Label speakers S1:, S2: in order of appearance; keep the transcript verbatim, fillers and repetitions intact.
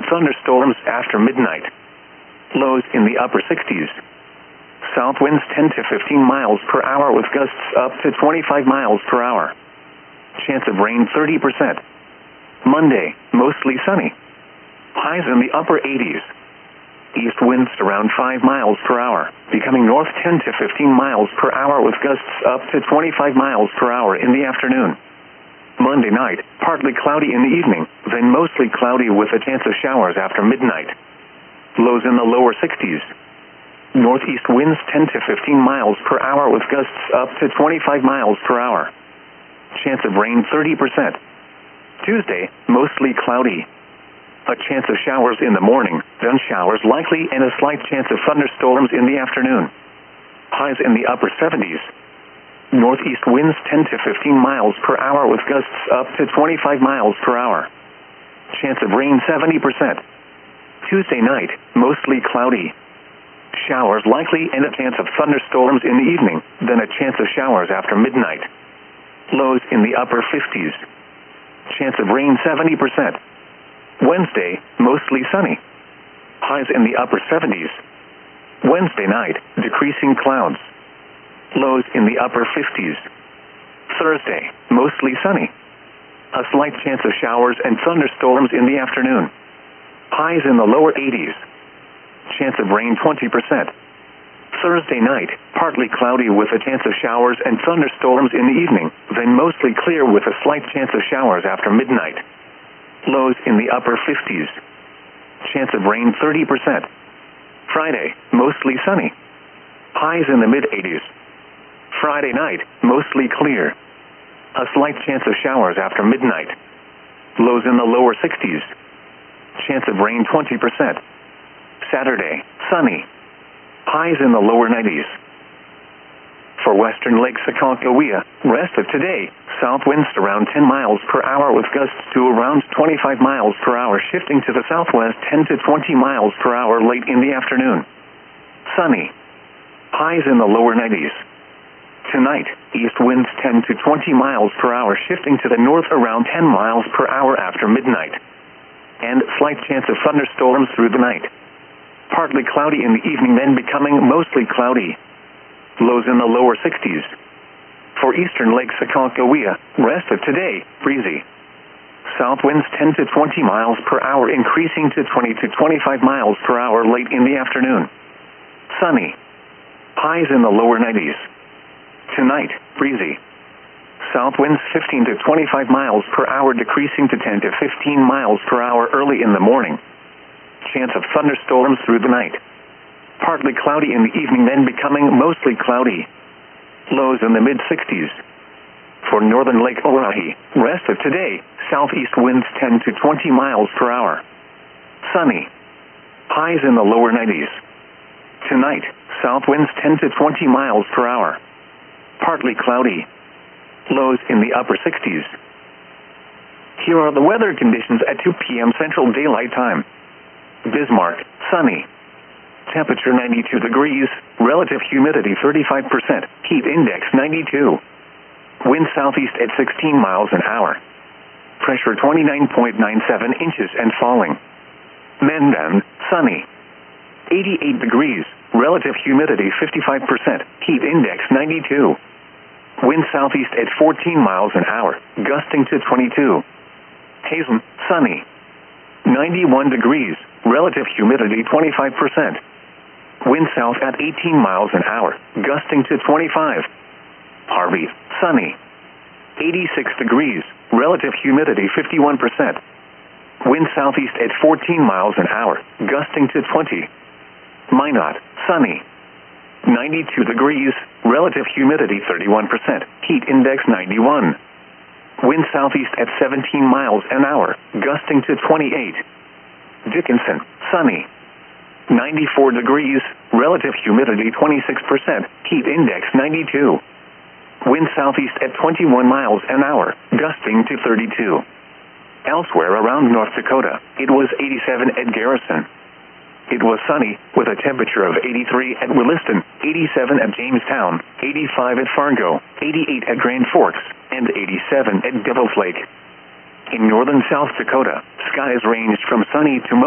S1: thunderstorms after midnight. Lows in the upper sixties. South winds ten to fifteen miles per hour with gusts up to twenty-five miles per hour. Chance of rain thirty percent. Monday, mostly sunny. Highs in the upper eighties. East winds around five miles per hour, becoming north ten to fifteen miles per hour with gusts up to twenty-five miles per hour in the afternoon. Monday night, partly cloudy in the evening, then mostly cloudy with a chance of showers after midnight. Lows in the lower sixties. Northeast winds ten to fifteen miles per hour with gusts up to twenty-five miles per hour. Chance of rain thirty percent. Tuesday, mostly cloudy. A chance of showers in the morning, then showers likely and a slight chance of thunderstorms in the afternoon. Highs in the upper seventies. Northeast winds ten to fifteen miles per hour with gusts up to twenty-five miles per hour. Chance of rain seventy percent. Tuesday night, mostly cloudy. Showers likely and a chance of thunderstorms in the evening, then a chance of showers after midnight. Lows in the upper fifties. Chance of rain seventy percent. Wednesday, mostly sunny. Highs in the upper seventies. Wednesday night, decreasing clouds. Lows in the upper fifties. Thursday, mostly sunny. A slight chance of showers and thunderstorms in the afternoon. Highs in the lower eighties. Chance of rain twenty percent. Thursday night, partly cloudy with a chance of showers and thunderstorms in the evening, then mostly clear with a slight chance of showers after midnight. Lows in the upper fifties. Chance of rain thirty percent. Friday, mostly sunny. Highs in the mid-eighties. Friday night, mostly clear. A slight chance of showers after midnight. Lows in the lower sixties. Chance of rain twenty percent. Saturday, sunny. Highs in the lower nineties. For western Lake Sakakawea, rest of today, south winds around ten miles per hour with gusts to around twenty-five miles per hour, shifting to the southwest ten to twenty miles per hour late in the afternoon. Sunny. Highs in the lower nineties. Tonight, east winds ten to twenty miles per hour, shifting to the north around ten miles per hour after midnight. And slight chance of thunderstorms through the night. Partly cloudy in the evening, then becoming mostly cloudy. Lows in the lower sixties. For eastern Lake Sakakawea, rest of today, breezy. South winds ten to twenty miles per hour, increasing to twenty to twenty-five miles per hour late in the afternoon. Sunny. Highs in the lower nineties. Tonight, breezy. South winds fifteen to twenty-five miles per hour, decreasing to ten to fifteen miles per hour early in the morning. Chance of thunderstorms through the night. Partly cloudy in the evening, then becoming mostly cloudy. Lows in the mid-sixties. For northern Lake Oahe, rest of today, southeast winds ten to twenty miles per hour. Sunny. Highs in the lower nineties. Tonight, south winds ten to twenty miles per hour. Partly cloudy. Lows in the upper sixties. Here are the weather conditions at two p m Central Daylight Time. Bismarck, sunny. Temperature ninety-two degrees, relative humidity thirty-five percent, heat index ninety-two. Wind southeast at sixteen miles an hour. Pressure twenty-nine point nine seven inches and falling. Mendon, sunny. eighty-eight degrees, relative humidity fifty-five percent, heat index ninety-two. Wind southeast at fourteen miles an hour, gusting to twenty-two. Hazen, sunny. ninety-one degrees, relative humidity twenty-five percent. Wind south at eighteen miles an hour, gusting to twenty-five. Harvey, sunny. eighty-six degrees, relative humidity fifty-one percent. Wind southeast at fourteen miles an hour, gusting to twenty. Minot, sunny. ninety-two degrees, relative humidity thirty-one percent, heat index ninety-one. Wind southeast at seventeen miles an hour, gusting to twenty-eight. Dickinson, sunny. ninety-four degrees, relative humidity twenty-six percent, heat index ninety-two. Wind southeast at twenty-one miles an hour, gusting to thirty-two. Elsewhere around North Dakota, it was eighty-seven at Garrison. It was sunny, with a temperature of eighty-three at Williston, eighty-seven at Jamestown, eighty-five at Fargo, eighty-eight at Grand Forks, and eighty-seven at Devil's Lake. In northern South Dakota, skies ranged from sunny to